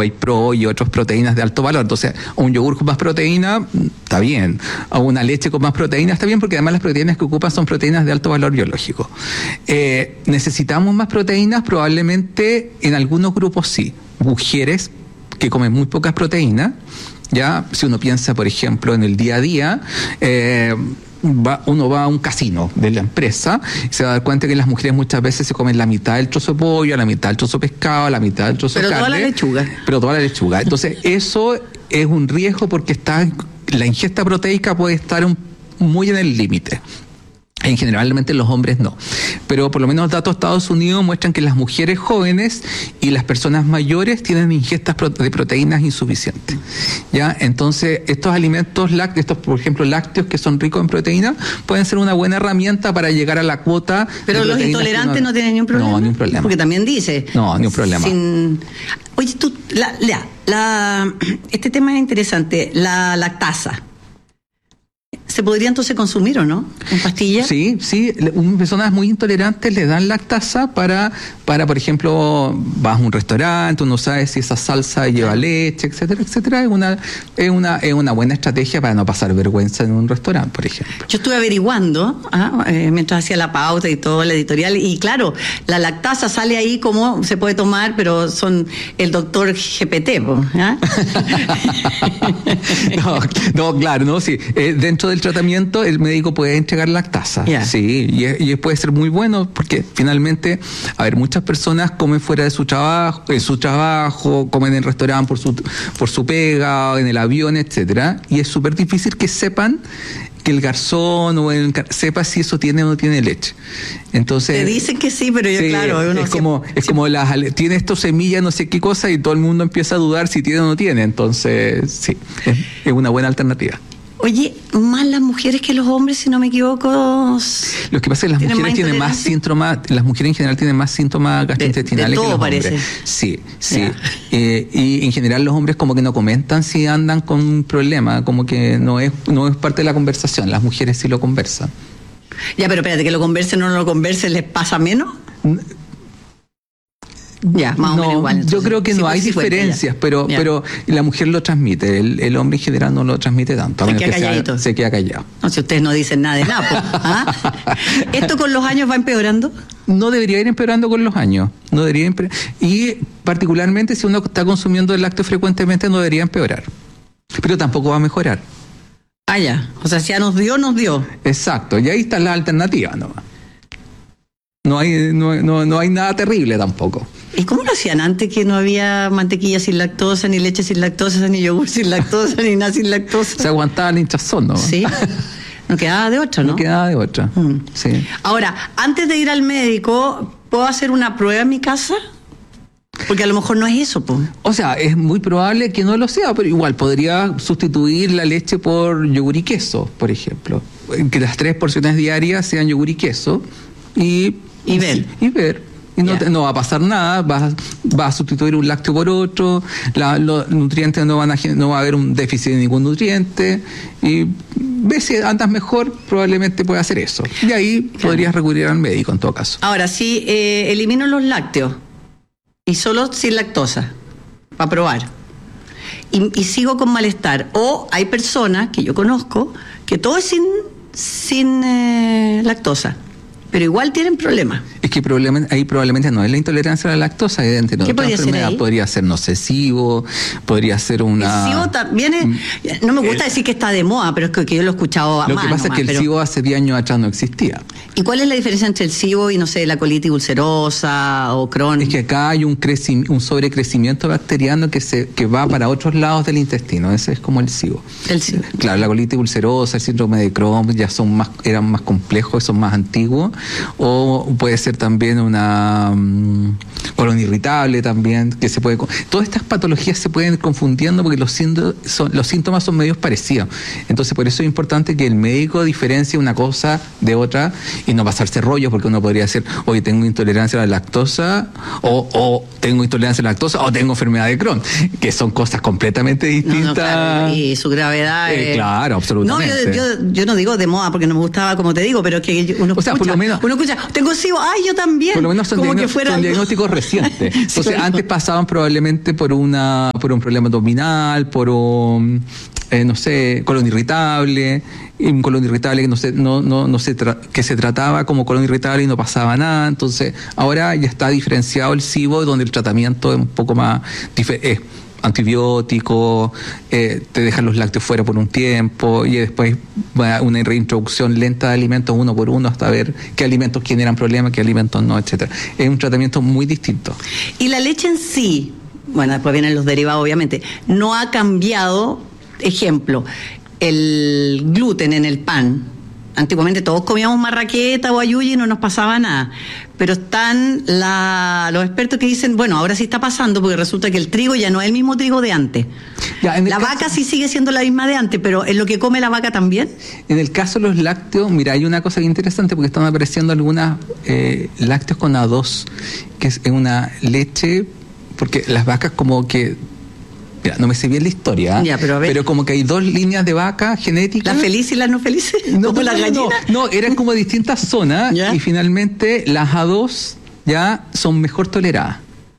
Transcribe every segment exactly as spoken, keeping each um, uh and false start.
whey pro y otras proteínas de alto valor. Entonces, un yogur con más proteína, está bien. O una leche con más proteína, está bien, porque además las proteínas que ocupan son proteínas de alto valor biológico. Eh, ¿Necesitamos más proteínas? Probablemente en algunos grupos sí. Mujeres que comen muy pocas proteínas, ya, si uno piensa, por ejemplo, en el día a día, eh, Va, uno va a un casino de la empresa y se va a dar cuenta que las mujeres muchas veces se comen la mitad del trozo de pollo, la mitad del trozo de pescado, la mitad del trozo pero de carne. Pero toda la lechuga. Pero toda la lechuga. Entonces, eso es un riesgo porque está la ingesta proteica puede estar un, muy en el límite. En generalmente los hombres no. Pero por lo menos los datos de Estados Unidos muestran que las mujeres jóvenes y las personas mayores tienen ingestas de proteínas insuficientes. ¿Ya? Entonces, estos alimentos lácteos, estos, por ejemplo, lácteos que son ricos en proteínas, pueden ser una buena herramienta para llegar a la cuota. Pero los intolerantes no, no tienen ni un problema. No, ni un problema. Porque también dice. No, ni un problema. Sin... Oye, tú, la, la, la, este tema es interesante. La lactasa. ¿Se podría entonces consumir o no? ¿En pastillas? Sí, sí. Personas muy intolerantes le dan lactasa para, para, por ejemplo, vas a un restaurante, uno sabe si esa salsa lleva leche, etcétera, etcétera. Es una, es una, es una buena estrategia para no pasar vergüenza en un restaurante, por ejemplo. Yo estuve averiguando, ¿ah? eh, mientras hacía la pauta y todo, la editorial, y claro, la lactasa sale ahí como se puede tomar, pero son el doctor G P T, ¿ah? no, no, claro, no, sí. Eh, dentro del tratamiento el médico puede entregar lactasa, yeah. sí, y, y puede ser muy bueno porque finalmente, a ver, muchas personas comen fuera de su trabajo, en su trabajo, comen en el restaurante por su por su pega, en el avión, etcétera, y es súper difícil que sepan que el garzón o el sepa si eso tiene o no tiene leche. Entonces te dicen que sí, pero yo sí, claro, uno es como siempre, es como las tiene esto semillas no sé qué cosa y todo el mundo empieza a dudar si tiene o no tiene. Entonces sí, es, es una buena alternativa. Oye, más las mujeres que los hombres, si no me equivoco. Lo que pasa es que las mujeres tienen más síntomas, las mujeres en general tienen más síntomas gastrointestinales de, de todo, que los parece. hombres. Sí, sí. Eh, y en general los hombres como que no comentan si andan con un problema, como que no es, no es parte de la conversación. Las mujeres sí lo conversan. Ya, pero espérate, que lo conversen o no lo conversen, ¿les pasa menos? Ya, más no, o menos igual. Entonces, yo creo que no hay diferencias, pero ya. pero la mujer lo transmite, el, el hombre en general no lo transmite tanto. Se queda calladito. Se queda callado. No, si ustedes no dicen nada de nada, pues, ¿ah? ¿Esto con los años va empeorando? No debería ir empeorando con los años. No debería empe- y particularmente si uno está consumiendo el lácteo frecuentemente no debería empeorar. Pero tampoco va a mejorar. Ah, ya. O sea, si ya nos dio, nos dio. Exacto. Y ahí está la alternativa, ¿no? No hay, no, no, no hay nada terrible tampoco. ¿Y cómo lo hacían antes que no había mantequilla sin lactosa, ni leche sin lactosa, ni yogur sin lactosa, ni nada sin lactosa? Se aguantaban hinchazón, ¿no? Sí. No quedaba de otra, ¿no? No quedaba de otra, mm. sí. Ahora, antes de ir al médico, ¿puedo hacer una prueba en mi casa? Porque a lo mejor no es eso, pues. O sea, es muy probable que no lo sea, pero igual podría sustituir la leche por yogur y queso, por ejemplo. Que las tres porciones diarias sean yogur y queso y... Y ver. Y ver. Y no, yeah. te, no va a pasar nada, vas va a sustituir un lácteo por otro, la, los nutrientes no van a no va a haber un déficit de ningún nutriente, y ves si andas mejor, probablemente puede hacer eso. Y ahí claro. podrías recurrir al médico en todo caso. Ahora, si eh, elimino los lácteos y solo sin lactosa, para probar, y, y sigo con malestar, o hay personas que yo conozco que todo es sin, sin eh, lactosa, pero igual tienen problemas. Es que probablemente, ahí probablemente no es la intolerancia a la lactosa, evidente, no. ¿Qué podría ser ahí? Podría ser nocesivo, podría ser una... El SIBO también es, no me gusta el, decir que está de moda, pero es que, que yo lo he escuchado a Lo más, que pasa nomás, es que el pero... SIBO hace diez años atrás no existía. ¿Y cuál es la diferencia entre el SIBO y, no sé, la colitis ulcerosa o Crohn? Es que acá hay un, creci- un sobrecrecimiento bacteriano que se que va para otros lados del intestino, ese es como el SIBO. El SIBO. Claro, la colitis ulcerosa, el síndrome de Crohn ya son más, eran más complejos, son más antiguos, o puede ser también una um, colon irritable también, que se puede... Todas estas patologías se pueden ir confundiendo porque los, síndo- son, los síntomas son medios parecidos. Entonces, por eso es importante que el médico diferencie una cosa de otra y no pasarse rollos, porque uno podría decir, oye, tengo intolerancia a la lactosa, o, o tengo intolerancia a la lactosa, o tengo enfermedad de Crohn, que son cosas completamente distintas. No, no, claro, y su gravedad... Eh, es... Claro, absolutamente. No, yo, yo, yo no digo de moda porque no me gustaba, como te digo, pero que uno o sea, escucha, por lo menos, uno escucha, tengo SIBO, ay, yo también. Por lo menos son, como diagn- que fuera son diagnósticos reciente. Entonces, Sí, claro. antes pasaban probablemente por una por un problema abdominal, por un, eh, no sé, colon irritable, y un colon irritable que no se, no, no, no se tra- que se trataba como colon irritable y no pasaba nada. Entonces, ahora ya está diferenciado el SIBO, donde el tratamiento es un poco más diferente. Antibióticos, eh, te dejan los lácteos fuera por un tiempo y después va una reintroducción lenta de alimentos uno por uno hasta ver qué alimentos generan problemas, qué alimentos no, etcétera. Es un tratamiento muy distinto. Y la leche en sí, bueno, después vienen los derivados, obviamente, no ha cambiado. Ejemplo, el gluten en el pan. Antiguamente todos comíamos marraqueta o ayuyi y no nos pasaba nada. Pero están la, los expertos que dicen, bueno, ahora sí está pasando porque resulta que el trigo ya no es el mismo trigo de antes. Ya, en el La caso- vaca sí sigue siendo la misma de antes, pero ¿es lo que come la vaca también? En el caso de los lácteos, mira, hay una cosa bien interesante porque están apareciendo algunas eh, lácteos con A dos, que es una leche, porque las vacas como que, mira, no me sé bien la historia, ¿eh? Ya, pero a ver. como que hay dos líneas de vaca genéticas. ¿Las felices y las no felices? No, ¿Como no, las no, no, gallinas? no, eran como distintas zonas ¿Ya? y finalmente las A dos ya son mejor toleradas.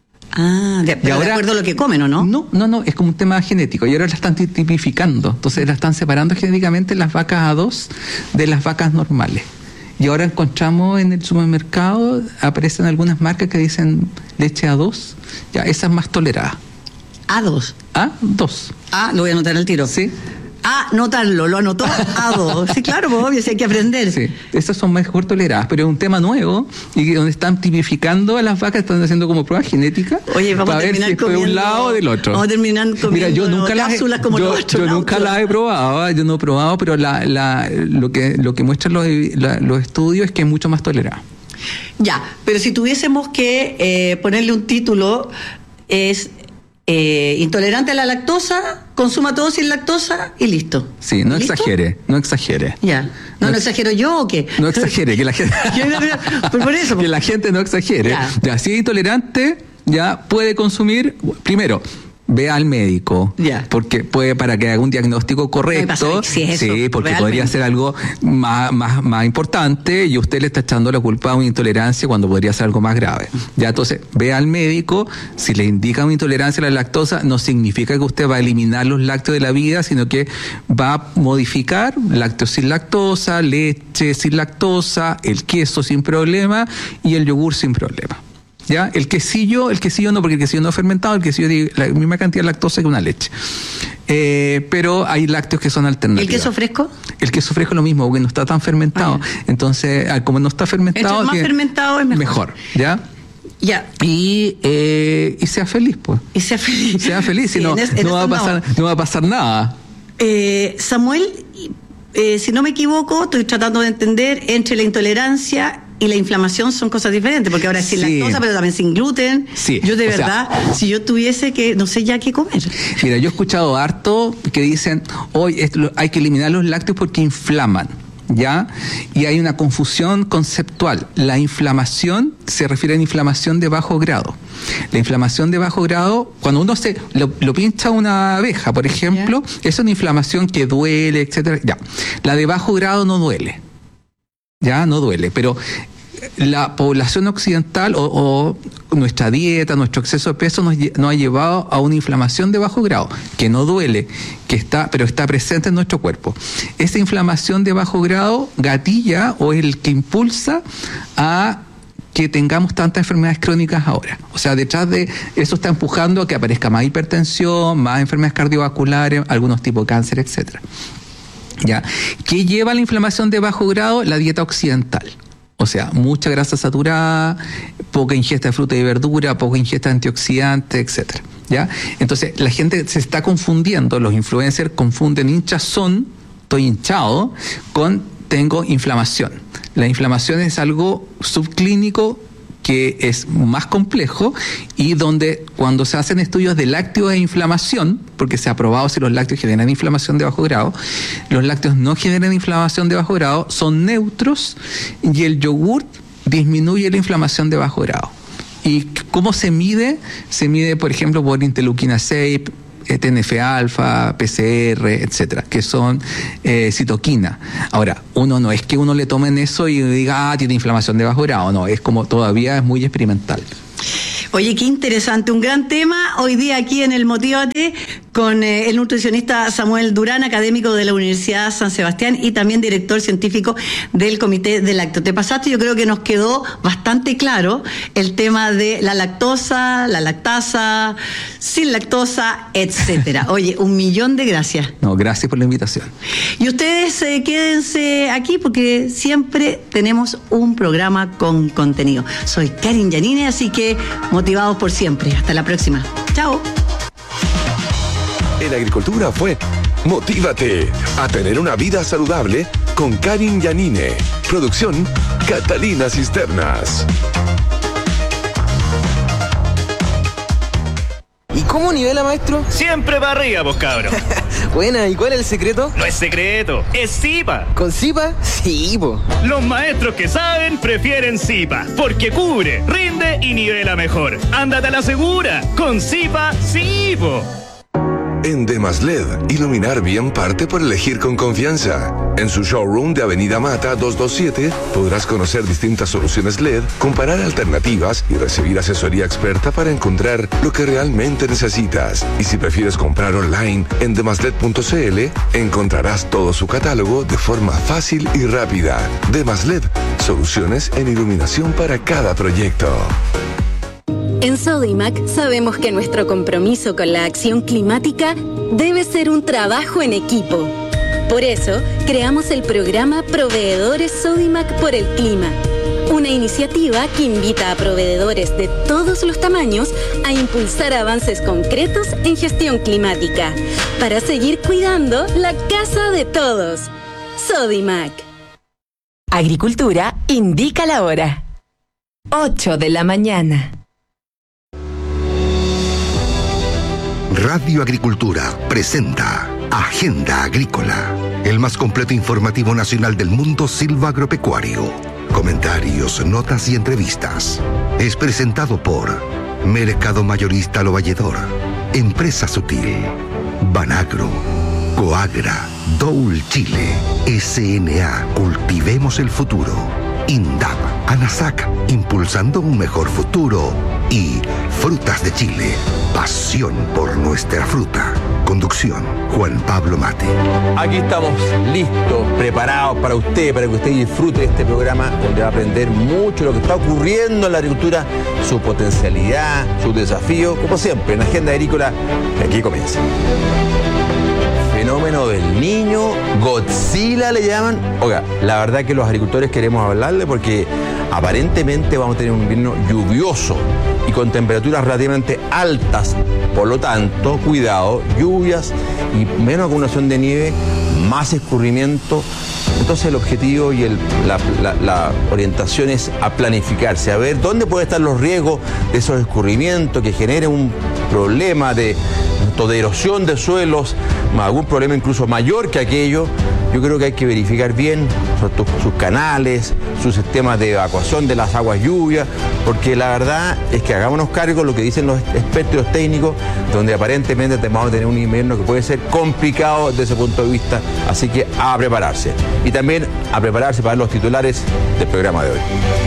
Ah, de, pero ahora- de acuerdo a lo que comen, ¿o no? No, no, no, es como un tema genético y ahora la están tipificando. Entonces la están separando genéticamente las vacas A dos de las vacas normales. Y ahora encontramos en el supermercado, aparecen algunas marcas que dicen leche A dos, ya esa es más tolerada. A dos. A dos. Ah, lo voy a anotar al tiro. Sí. Ah, notarlo, lo anotó A dos. Sí, claro, pues obvio, sí hay que aprender. Sí, esas son mejor toleradas, pero es un tema nuevo y que donde están tipificando a las vacas, están haciendo como pruebas genéticas Oye, vamos para a ver terminar si fue comiendo, un lado o del otro. Vamos a terminar comiendo Mira, yo nunca las he, cápsulas como yo, los yo astronautas. nunca las he probado, yo no he probado, pero la, la, lo que lo que muestran los, la- los estudios es que es mucho más tolerada. Ya, pero si tuviésemos que eh, ponerle un título, es eh, intolerante a la lactosa, consuma todo sin lactosa y listo. Sí, no ¿Listo? exagere, no exagere. Ya. No, No no ex- exagero yo o qué. No exagere, que la gente Yo no creo- pero por eso. que la gente no exagere. Ya. Ya, si es intolerante, ya puede consumir, primero, ve al médico, Ya. porque puede para que haga un diagnóstico correcto. pasa, si es eso, sí, porque realmente. podría ser algo más, más, más importante y usted le está echando la culpa a una intolerancia cuando podría ser algo más grave. Ya, entonces, ve al médico, si le indica una intolerancia a la lactosa, no significa que usted va a eliminar los lácteos de la vida, sino que va a modificar lácteos sin lactosa, leche sin lactosa, el queso sin problema y el yogur sin problema. ¿Ya? El quesillo, el quesillo no, porque el quesillo no es fermentado, el quesillo tiene la misma cantidad de lactosa que una leche. Eh, pero hay lácteos que son ¿Y el alternativos. queso fresco? El queso fresco es lo mismo, porque no está tan fermentado. Ah, Entonces, ah, como no está fermentado... Entre más tiene- fermentado es mejor. Mejor, ¿ya? Ya. Y, eh, y sea feliz, pues. Y sea feliz. Sea feliz, si Sí, no, en es- en no, va a eso pasar, no va a pasar nada. Eh, Samuel, eh, si no me equivoco, estoy tratando de entender, entre la intolerancia y la inflamación son cosas diferentes, porque ahora es sin Sí. lactosa, pero también sin gluten. Sí, Yo de o sea- verdad, si yo tuviese que, no sé ya qué comer. Mira, yo he escuchado harto que dicen, hoy hay que eliminar los lácteos porque inflaman, ¿ya? Y hay una confusión conceptual. La inflamación se refiere a la inflamación de bajo grado. La inflamación de bajo grado, cuando uno se lo, lo pincha una abeja, por ejemplo, es una inflamación que duele, etcétera. Ya. La de bajo grado no duele. Ya, no duele, pero la población occidental o, o nuestra dieta, nuestro exceso de peso nos, lle- nos ha llevado a una inflamación de bajo grado, que no duele, que está, pero está presente en nuestro cuerpo. Esa inflamación de bajo grado gatilla o es el que impulsa a que tengamos tantas enfermedades crónicas ahora. O sea, detrás de eso está empujando a que aparezca más hipertensión, más enfermedades cardiovasculares, algunos tipos de cáncer, etcétera. ¿Ya? ¿Qué lleva a la inflamación de bajo grado? La dieta occidental. O sea, mucha grasa saturada, poca ingesta de fruta y verdura, poca ingesta de antioxidantes, etcétera. ¿Ya? Entonces, la gente se está confundiendo, los influencers confunden hinchazón, estoy hinchado, con tengo inflamación. La inflamación es algo subclínico que es más complejo y donde cuando se hacen estudios de lácteos e inflamación, porque se ha probado si los lácteos generan inflamación de bajo grado, los lácteos no generan inflamación de bajo grado, son neutros y el yogur disminuye la inflamación de bajo grado. ¿Y cómo se mide? Se mide, por ejemplo, por interleuquina seis, T N F alfa, P C R, etcétera, que son eh, citoquina. Ahora, uno no es que uno le tomen eso y diga, ah, tiene inflamación de bajo grado, no, es como todavía es muy experimental. Oye, qué interesante, un gran tema hoy día aquí en el Motívate con eh, el nutricionista Samuel Durán, académico de la Universidad San Sebastián y también director científico del Comité de Lácteo. Te pasaste, yo creo que nos quedó bastante claro el tema de la lactosa, la lactasa, sin lactosa, etcétera. Oye, un millón de gracias. No, gracias por la invitación. Y ustedes eh, quédense aquí porque siempre tenemos un programa con contenido. Soy Karin Yanine, así que motivados por siempre. Hasta la próxima. Chao. En Agricultura fue Motívate a tener una vida saludable con Karin Yanine. Producción Catalina Cisternas. ¿Y cómo nivela, maestro? Siempre para arriba, pues, cabros. Buena, ¿y cuál es el secreto? No es secreto, es Zipa. ¿Con Zipa? Sí, po. Los maestros que saben prefieren Zipa, porque cubre, rinde y nivela mejor. Ándate a la segura, con Zipa, sí, po. En Demasled, iluminar bien parte por elegir con confianza. En su showroom de Avenida Mata doscientos veintisiete podrás conocer distintas soluciones L E D, comparar alternativas y recibir asesoría experta para encontrar lo que realmente necesitas. Y si prefieres comprar online en demasled punto c l, encontrarás todo su catálogo de forma fácil y rápida. Demasled, soluciones en iluminación para cada proyecto. En Sodimac sabemos que nuestro compromiso con la acción climática debe ser un trabajo en equipo. Por eso, creamos el programa Proveedores Sodimac por el Clima, una iniciativa que invita a proveedores de todos los tamaños a impulsar avances concretos en gestión climática, para seguir cuidando la casa de todos. Sodimac. Agricultura indica la hora. ocho de la mañana. Radio Agricultura presenta Agenda Agrícola, el más completo informativo nacional del mundo silvagropecuario. Comentarios, notas y entrevistas. Es presentado por Mercado Mayorista Lo Valledor, Empresa Sutil, Banagro, Coagra, Doul Chile, S N A, Cultivemos el Futuro, INDAP, ANASAC, impulsando un mejor futuro, y Frutas de Chile, pasión por nuestra fruta. Conducción, Juan Pablo Mate. Aquí estamos listos, preparados para usted, para que usted disfrute de este programa donde va a aprender mucho lo que está ocurriendo en la agricultura, su potencialidad, sus desafíos, como siempre, en Agenda Agrícola, que aquí comienza. Fenómeno del Niño, Godzilla le llaman. Oiga, la verdad que los agricultores queremos hablarle porque aparentemente vamos a tener un invierno lluvioso y con temperaturas relativamente altas. Por lo tanto, cuidado, lluvias y menos acumulación de nieve, más escurrimiento. Entonces el objetivo y el, la, la, la orientación es a planificarse, a ver dónde pueden estar los riesgos de esos escurrimientos que generen un problema de, de erosión de suelos, algún problema incluso mayor que aquello. Yo creo que hay que verificar bien sus, sus canales, sus sistemas de evacuación de las aguas lluvias, porque la verdad es que hagámonos cargo de lo que dicen los expertos y los técnicos, donde aparentemente vamos a tener un invierno que puede ser complicado desde ese punto de vista, así que a prepararse. Y también a prepararse para los titulares del programa de hoy.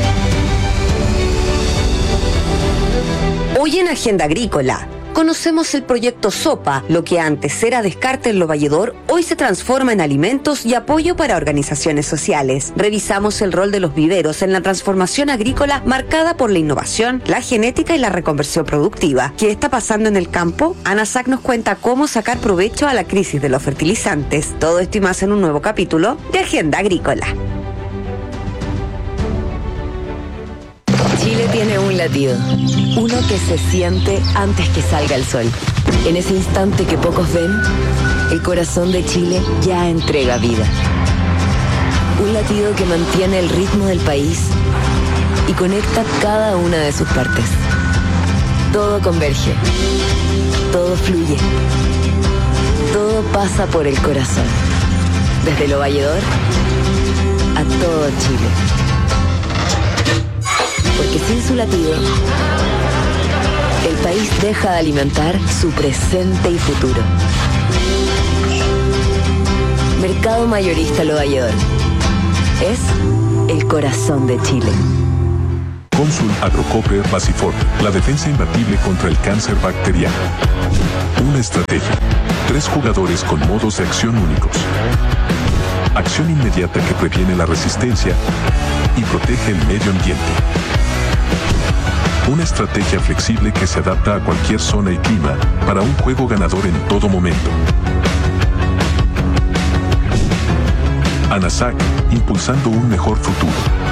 Hoy en Agenda Agrícola conocemos el proyecto SOPA, lo que antes era descarte en Lo Valledor, hoy se transforma en alimentos y apoyo para organizaciones sociales. Revisamos el rol de los viveros en la transformación agrícola marcada por la innovación, la genética y la reconversión productiva. ¿Qué está pasando en el campo? ANASAC nos cuenta cómo sacar provecho a la crisis de los fertilizantes. Todo esto y más en un nuevo capítulo de Agenda Agrícola. Chile tiene un latido, uno que se siente antes que salga el sol. En ese instante que pocos ven, el corazón de Chile ya entrega vida. Un latido que mantiene el ritmo del país y conecta cada una de sus partes. Todo converge, todo fluye, todo pasa por el corazón. Desde Lo Valledor a todo Chile. Porque sin su latido, el país deja de alimentar su presente y futuro. Mercado Mayorista Lo Valledor es el corazón de Chile. Consul Agrocopper Basifort, la defensa imbatible contra el cáncer bacteriano. Una estrategia. Tres jugadores con modos de acción únicos. Acción inmediata que previene la resistencia y protege el medio ambiente. Una estrategia flexible que se adapta a cualquier zona y clima para un juego ganador en todo momento. ANASAC, impulsando un mejor futuro.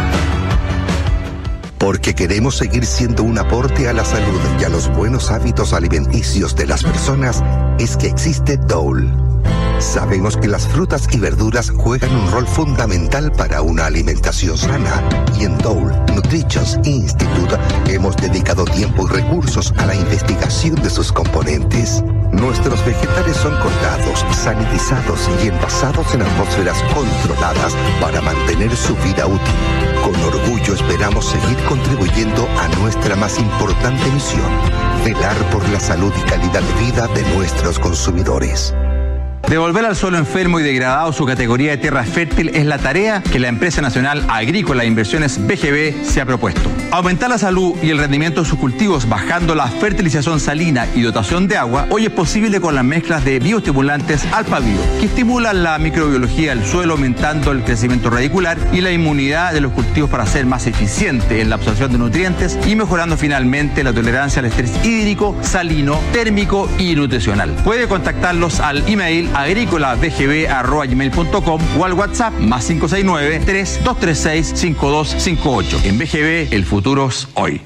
Porque queremos seguir siendo un aporte a la salud y a los buenos hábitos alimenticios de las personas, es que existe Dole. Sabemos que las frutas y verduras juegan un rol fundamental para una alimentación sana, y en Dole Nutrition Institute hemos dedicado tiempo y recursos a la investigación de sus componentes. Nuestros vegetales son cortados, sanitizados y envasados en atmósferas controladas para mantener su vida útil. Con orgullo esperamos seguir contribuyendo a nuestra más importante misión: velar por la salud y calidad de vida de nuestros consumidores. Devolver al suelo enfermo y degradado su categoría de tierra fértil es la tarea que la Empresa Nacional Agrícola e Inversiones B G B se ha propuesto. Aumentar la salud y el rendimiento de sus cultivos bajando la fertilización salina y dotación de agua hoy es posible con las mezclas de bioestimulantes Alpha Bio, que estimulan la microbiología del suelo, aumentando el crecimiento radicular y la inmunidad de los cultivos para ser más eficiente en la absorción de nutrientes y mejorando finalmente la tolerancia al estrés hídrico, salino, térmico y nutricional. Puede contactarlos al email agrícola b g b arroba gmail punto com o al WhatsApp más cinco seis nueve, tres dos tres seis, cinco dos cinco ocho. En B G B, el futuro es hoy.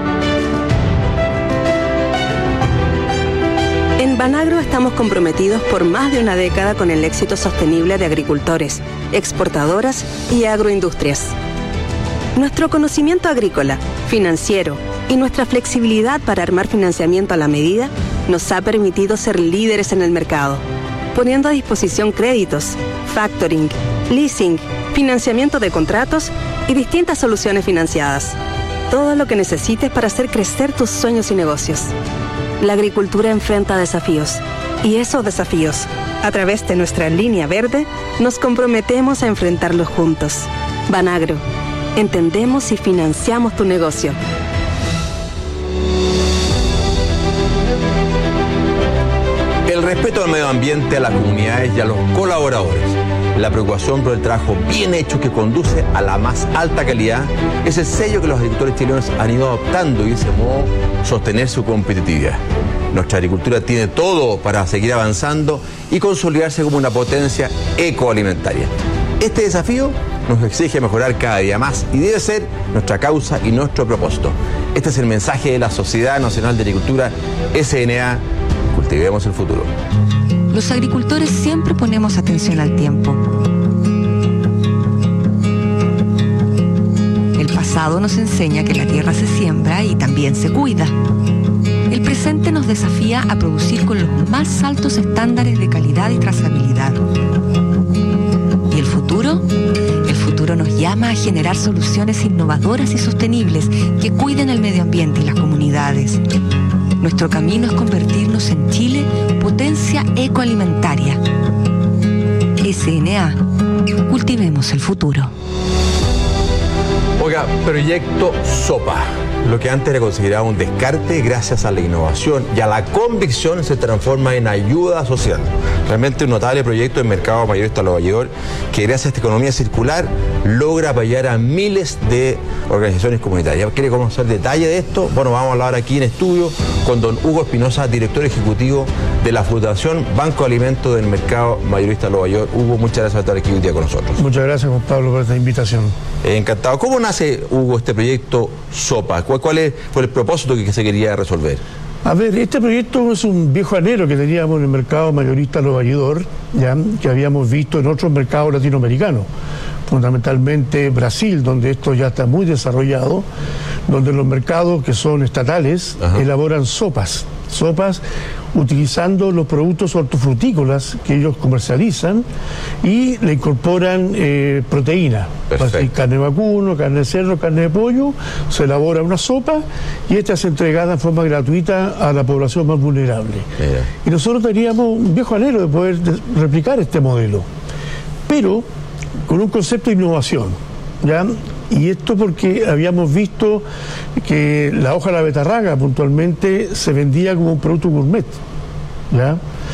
En Banagro estamos comprometidos por más de una década con el éxito sostenible de agricultores, exportadoras y agroindustrias. Nuestro conocimiento agrícola, financiero y nuestra flexibilidad para armar financiamiento a la medida nos ha permitido ser líderes en el mercado, poniendo a disposición créditos, factoring, leasing, financiamiento de contratos y distintas soluciones financiadas. Todo lo que necesites para hacer crecer tus sueños y negocios. La agricultura enfrenta desafíos, y esos desafíos, a través de nuestra línea verde, nos comprometemos a enfrentarlos juntos. Banagro, entendemos y financiamos tu negocio. El respeto al medio ambiente, a las comunidades y a los colaboradores. La preocupación por el trabajo bien hecho que conduce a la más alta calidad es el sello que los agricultores chilenos han ido adoptando y de ese modo sostener su competitividad. Nuestra agricultura tiene todo para seguir avanzando y consolidarse como una potencia ecoalimentaria. Este desafío nos exige mejorar cada día más y debe ser nuestra causa y nuestro propósito. Este es el mensaje de la Sociedad Nacional de Agricultura, S N A. Cultivemos el futuro. Los agricultores siempre ponemos atención al tiempo. El pasado nos enseña que la tierra se siembra y también se cuida. El presente nos desafía a producir con los más altos estándares de calidad y trazabilidad. ¿Y el futuro? El futuro nos llama a generar soluciones innovadoras y sostenibles que cuiden el medio ambiente y las comunidades. Nuestro camino es convertirnos en Chile potencia ecoalimentaria. S N A. Cultivemos el futuro. Oiga, proyecto SOPA. Lo que antes era considerado un descarte, gracias a la innovación y a la convicción, se transforma en ayuda social. Realmente un notable proyecto del mercado mayorista Nueva York, que gracias a esta economía circular logra apoyar a miles de organizaciones comunitarias. ¿Quiere conocer detalle de esto? Bueno, vamos a hablar aquí en estudio con don Hugo Espinosa, director ejecutivo de la Fundación Banco de Alimentos del Mercado Mayorista Nueva York. Hugo, muchas gracias por estar aquí hoy día con nosotros. Muchas gracias, Juan Pablo, por esta invitación. Eh, encantado. ¿Cómo nace, Hugo, este proyecto SOPA? ¿Cuál, cuál es, fue el propósito que se quería resolver? A ver, este proyecto es un viejo anhelo que teníamos en el mercado mayorista Nueva York, ya, que habíamos visto en otros mercados latinoamericanos, fundamentalmente Brasil, donde esto ya está muy desarrollado, donde los mercados que son estatales Ajá. elaboran sopas, sopas utilizando los productos hortofrutícolas que ellos comercializan y le incorporan eh, proteína, carne de vacuno, carne de cerdo, carne de pollo, se elabora una sopa y esta es entregada en forma gratuita a la población más vulnerable. Mira. Y nosotros teníamos un viejo anhelo de poder de replicar este modelo, pero con un concepto de innovación. ¿Ya? Y esto porque habíamos visto que la hoja de la betarraga puntualmente se vendía como un producto gourmet, ¿ya?